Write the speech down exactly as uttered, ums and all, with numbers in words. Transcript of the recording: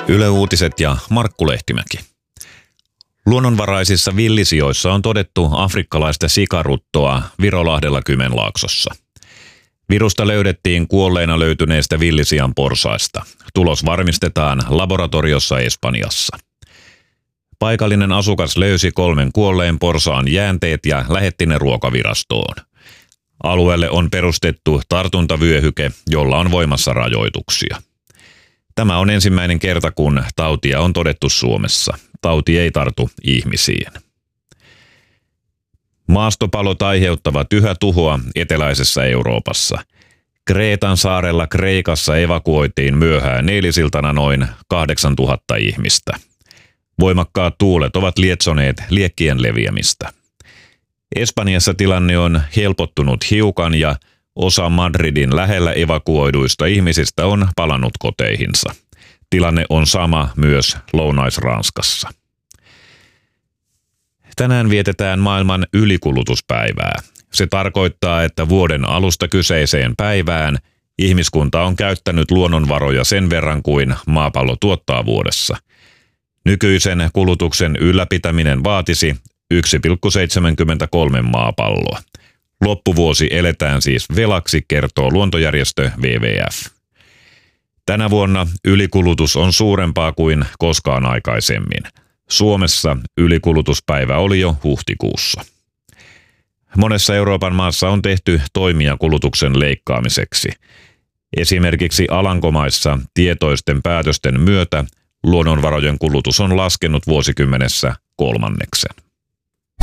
Yle Uutiset ja Markku Lehtimäki. Luonnonvaraisissa villisijoissa on todettu afrikkalaista sikaruttoa Virolahdella Kymenlaaksossa. Virusta löydettiin kuolleena löytyneestä villisian porsaista. Tulos varmistetaan laboratoriossa Espanjassa. Paikallinen asukas löysi kolmen kuolleen porsaan jäänteet ja lähetti ne ruokavirastoon. Alueelle on perustettu tartuntavyöhyke, jolla on voimassa rajoituksia. Tämä on ensimmäinen kerta, kun tautia on todettu Suomessa. Tauti ei tartu ihmisiin. Maastopalot aiheuttavat yhä tuhoa eteläisessä Euroopassa. Kreetan saarella Kreikassa evakuoitiin myöhään eilisiltana noin kahdeksantuhatta ihmistä. Voimakkaat tuulet ovat lietsoneet liekkien leviämistä. Espanjassa tilanne on helpottunut hiukan ja osa Madridin lähellä evakuoiduista ihmisistä on palannut koteihinsa. Tilanne on sama myös Lounais-Ranskassa. Tänään vietetään maailman ylikulutuspäivää. Se tarkoittaa, että vuoden alusta kyseiseen päivään ihmiskunta on käyttänyt luonnonvaroja sen verran kuin maapallo tuottaa vuodessa. Nykyisen kulutuksen ylläpitäminen vaatisi yksi pilkku seitsemänkymmentäkolme maapalloa. Loppuvuosi eletään siis velaksi, kertoo luontojärjestö W W F. Tänä vuonna ylikulutus on suurempaa kuin koskaan aikaisemmin. Suomessa ylikulutuspäivä oli jo huhtikuussa. Monessa Euroopan maassa on tehty toimia kulutuksen leikkaamiseksi. Esimerkiksi Alankomaissa tietoisten päätösten myötä luonnonvarojen kulutus on laskenut vuosikymmenessä kolmanneksen.